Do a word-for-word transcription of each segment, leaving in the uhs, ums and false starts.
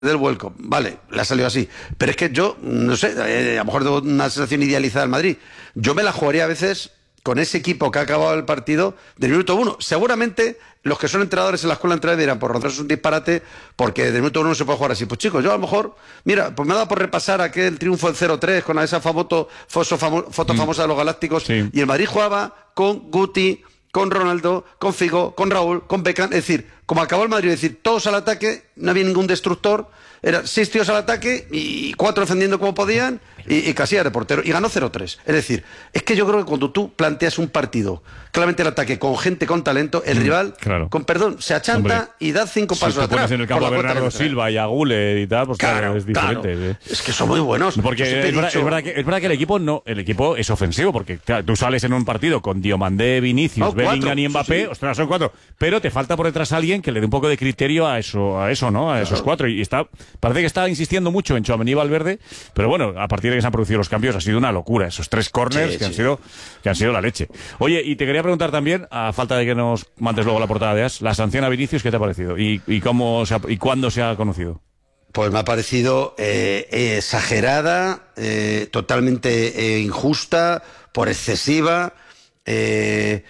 del Welcome, vale, le ha salido así, pero es que yo, no sé, eh, a lo mejor tengo una sensación idealizada del Madrid, yo me la jugaría a veces con ese equipo que ha acabado el partido del minuto uno. Seguramente los que son entrenadores en la escuela de entrenadores dirán, por nosotros es un disparate, porque del minuto uno no se puede jugar así. Pues chicos, yo a lo mejor, mira, pues me ha dado por repasar aquel triunfo del cero tres con esa famoso, foto, famo, foto mm. famosa de los Galácticos, sí. Y el Madrid jugaba con Guti, con Ronaldo, con Figo, con Raúl, con Beckham, es decir, como acabó el Madrid, es decir, todos al ataque, no había ningún destructor, eran seis tíos al ataque y cuatro defendiendo como podían y, y Casillas de portero, y ganó cero tres. Es decir, es que yo creo que cuando tú planteas un partido, claramente el ataque con gente con talento, el mm, rival, claro. con perdón, se achanta. Hombre, y da cinco pasos si atrás. Pones en el campo a Bernardo Silva y a Guller y tal, pues claro, claro es diferente. Claro. ¿Sí? Es que son muy buenos. Porque es verdad, dicho... es, verdad que, es verdad que el equipo no, el equipo es ofensivo, porque claro, tú sales en un partido con Diomandé, Vinicius, no, Bellingham y Mbappé, sí, sí. Ostras, son cuatro, pero te falta por detrás alguien que le dé un poco de criterio a eso, a eso, ¿no? A claro. esos cuatro. Y está, parece que está insistiendo mucho en Tchouaméni y Valverde, pero bueno, a partir de que se han producido los cambios ha sido una locura, esos tres corners sí, que, sí. Han sido, que han sido la leche. Oye, y te quería preguntar también, a falta de que nos mandes luego la portada de As, la sanción a Vinicius, ¿qué te ha parecido? ¿Y, y, cómo se ha, y cuándo se ha conocido? Pues me ha parecido eh, eh, exagerada, eh, totalmente eh, injusta, por excesiva, eh,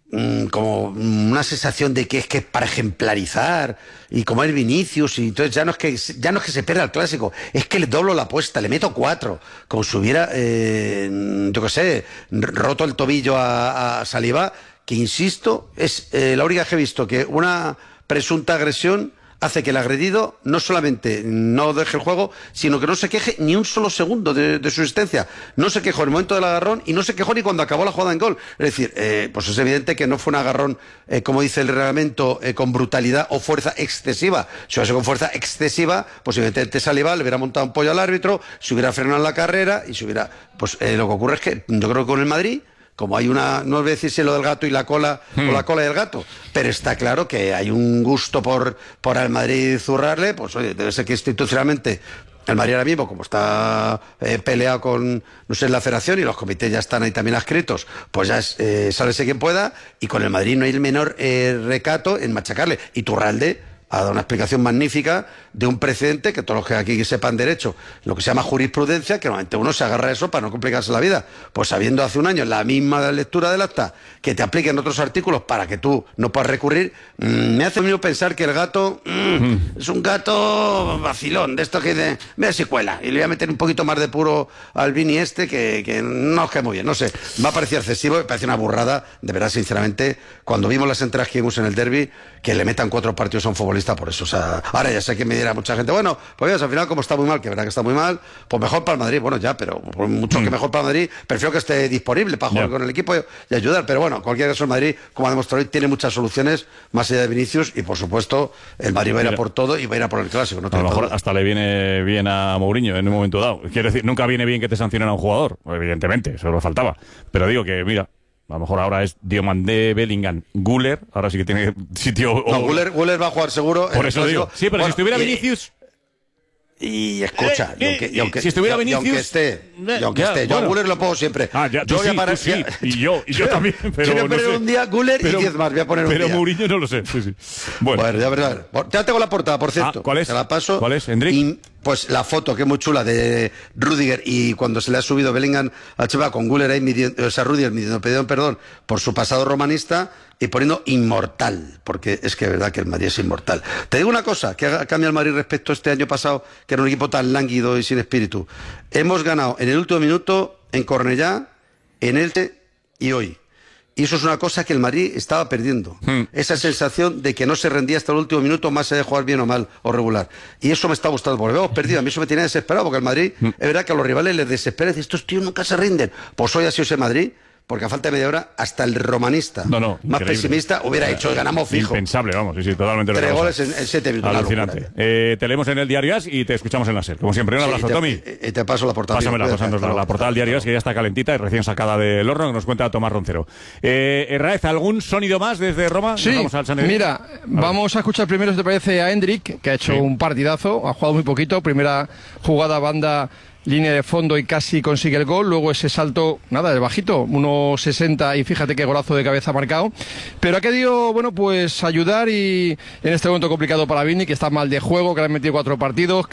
como una sensación de que es que es para ejemplarizar y como es Vinicius y entonces ya no es que ya no es que se pierda el clásico, es que le doblo la apuesta, le meto cuatro, como si hubiera eh, yo qué sé, roto el tobillo a, a Saliba, que insisto, es eh, la única vez que he visto que una presunta agresión hace que el agredido no solamente no deje el juego, sino que no se queje ni un solo segundo de, de su existencia. No se quejó en el momento del agarrón y no se quejó ni cuando acabó la jugada en gol. Es decir, eh, pues es evidente que no fue un agarrón, eh, como dice el reglamento, eh, con brutalidad o fuerza excesiva. Si hubiese con fuerza excesiva, pues evidentemente Saliba le hubiera montado un pollo al árbitro, se hubiera frenado en la carrera y se hubiera... Pues eh, lo que ocurre es que yo creo que con el Madrid... Como hay una, no voy a decir si lo del gato y la cola, hmm. o la cola del gato, pero está claro que hay un gusto por, por al Madrid zurrarle, pues oye, debe ser que institucionalmente el Madrid ahora mismo, como está eh, peleado con, no sé, la federación y los comités ya están ahí también adscritos, pues ya es, eh, sálvese quien pueda, y con el Madrid no hay el menor eh, recato en machacarle. Y Turralde ha dado una explicación magnífica de un precedente que todos los que aquí sepan derecho, lo que se llama jurisprudencia, que normalmente uno se agarra a eso para no complicarse la vida. Pues sabiendo hace un año la misma lectura del acta, que te apliquen otros artículos para que tú no puedas recurrir, mmm, me hace mismo pensar que el gato mmm, mm. es un gato vacilón, de esto que de, vea si cuela, y le voy a meter un poquito más de puro al Vini este, que, que no os cae muy bien, no sé, me ha parecido excesivo, me parece una burrada, de verdad, sinceramente, cuando vimos las entradas que vimos en el derbi, que le metan cuatro partidos a un futbolista por eso, o sea, ahora ya sé que me dirá mucha gente, bueno, pues al final como está muy mal, que verá que está muy mal, pues mejor para el Madrid, bueno ya, pero por mucho mm. que mejor para el Madrid, prefiero que esté disponible para jugar yeah. con el equipo y, y ayudar, pero bueno, cualquier caso el Madrid, como ha demostrado hoy, tiene muchas soluciones más allá de Vinicius y por supuesto el Madrid va a ir a por todo y va a ir a por el clásico. No a lo mejor hasta le viene bien a Mourinho en un momento dado, quiero decir, nunca viene bien que te sancionen a un jugador, evidentemente, eso lo faltaba, pero digo que mira, a lo mejor ahora es Diomandé, Bellingham, Guller, ahora sí que tiene sitio... O... No, Guller, Guller va a jugar seguro. Por eso digo. Sí, pero bueno, si estuviera y, Vinicius... Y escucha, eh, y aunque, y aunque, si estuviera y, Vinicius... Y aunque esté, y aunque ya, esté. Yo bueno. a Guller lo pongo siempre. Ah, ya, yo voy sí, a parar, sí, y yo, y yo también, pero yo voy a poner no sé. un día Guller pero, y diez más, voy a poner un pero día. Pero Mourinho no lo sé, sí, sí. Bueno, bueno ya verás. Ya tengo la portada, por cierto. Ah, ¿cuál es? Te la paso. ¿Cuál es, Hendrik? Y, pues la foto, que es muy chula, de Rüdiger, y cuando se le ha subido Bellingham al Cheva con Guller ahí midiendo, o sea, Rüdiger midiendo perdón, perdón por su pasado romanista y poniendo inmortal, porque es que es verdad que el Madrid es inmortal. Te digo una cosa, que ha cambiado el Madrid respecto a este año pasado, que era un equipo tan lánguido y sin espíritu. Hemos ganado en el último minuto en Cornellá, en Elche y hoy. Y eso es una cosa que el Madrid estaba perdiendo. Hmm. Esa sensación de que no se rendía hasta el último minuto, más allá de jugar bien o mal o regular. Y eso me está gustando, porque hemos perdido. A mí eso me tiene desesperado, porque el Madrid, hmm. es verdad que a los rivales les desespera. Y estos tíos nunca se rinden. Pues hoy ha sido ese Madrid, porque a falta de media hora, hasta el romanista no, no, más pesimista hubiera hecho el ganamos fijo. Impensable, vamos, sí, sí, totalmente. Tres goles en, en siete minutos. Alucinante. Eh, te leemos en el Diario As y te escuchamos en la SER. Como siempre, un abrazo, sí, y te, Tommy. Y te paso la portada. Pásamela, pasándonos la, la portada del Diario As, que ya está calentita y recién sacada del horno, que nos cuenta Tomás Roncero. Eh, Herráez, ¿algún sonido más desde Roma? Sí, vamos al mira, a vamos a escuchar primero, si te parece, a Hendrik, que ha hecho sí. un partidazo, ha jugado muy poquito, primera jugada banda línea de fondo y casi consigue el gol. Luego ese salto, nada, de bajito, uno sesenta, y fíjate qué golazo de cabeza marcado. Pero ha querido, bueno, pues ayudar, y en este momento complicado para Vini, que está mal de juego, que le han metido cuatro partidos.